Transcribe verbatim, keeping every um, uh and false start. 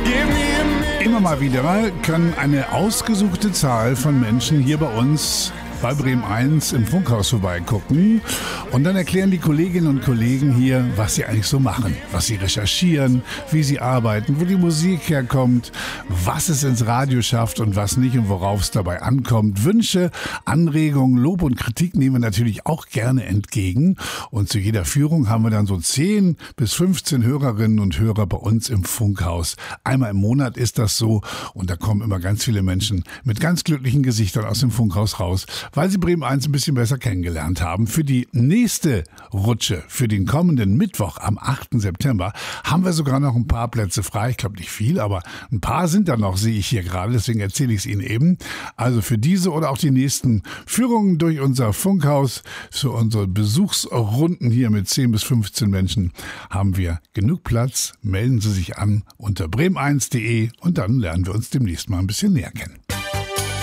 Immer mal wieder kann eine ausgesuchte Zahl von Menschen hier bei uns bei Bremen eins im Funkhaus vorbeigucken und dann erklären die Kolleginnen und Kollegen hier, was sie eigentlich so machen, was sie recherchieren, wie sie arbeiten, wo die Musik herkommt, was es ins Radio schafft und was nicht und worauf es dabei ankommt. Wünsche, Anregungen, Lob und Kritik nehmen wir natürlich auch gerne entgegen und zu jeder Führung haben wir dann so zehn bis fünfzehn Hörerinnen und Hörer bei uns im Funkhaus. Einmal im Monat ist das so und da kommen immer ganz viele Menschen mit ganz glücklichen Gesichtern aus dem Funkhaus raus, weil sie Bremen eins ein bisschen besser kennengelernt haben. Für die nächste Rutsche, für den kommenden Mittwoch am achten September, haben wir sogar noch ein paar Plätze frei. Ich glaube nicht viel, aber ein paar sind da noch, sehe ich hier gerade. Deswegen erzähle ich es Ihnen eben. Also für diese oder auch die nächsten Führungen durch unser Funkhaus, für unsere Besuchsrunden hier mit zehn bis fünfzehn Menschen, haben wir genug Platz. Melden Sie sich an unter bremen eins punkt de und dann lernen wir uns demnächst mal ein bisschen näher kennen.